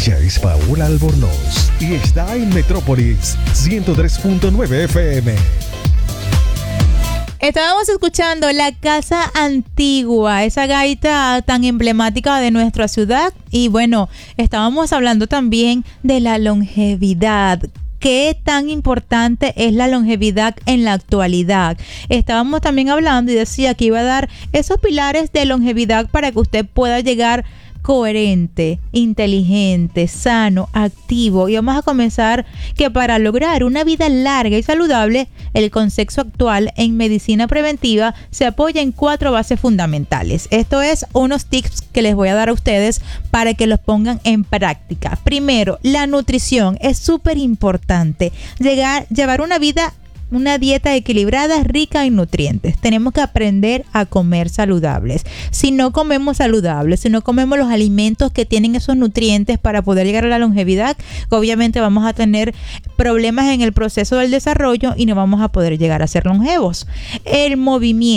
Ella es Paola Albornoz y está en Metrópolis 103.9 FM. Estábamos escuchando La Casa Antigua, esa gaita tan emblemática de nuestra ciudad. Y bueno, estábamos hablando también de la longevidad. ¿Qué tan importante es la longevidad en la actualidad? Estábamos también hablando y decía que iba a dar esos pilares de longevidad para que usted pueda llegar coherente, inteligente, sano, activo. Y vamos a comenzar que para lograr una vida larga y saludable, el concepto actual en medicina preventiva se apoya en 4 bases fundamentales. Esto es unos tips que les voy a dar a ustedes para que los pongan en práctica. Primero, la nutrición es súper importante. Llevar una dieta equilibrada, rica en nutrientes. Tenemos que aprender a comer saludables. Si no comemos saludables, si no comemos los alimentos que tienen esos nutrientes para poder llegar a la longevidad, obviamente vamos a tener problemas en el proceso del desarrollo y no vamos a poder llegar a ser longevos. El movimiento.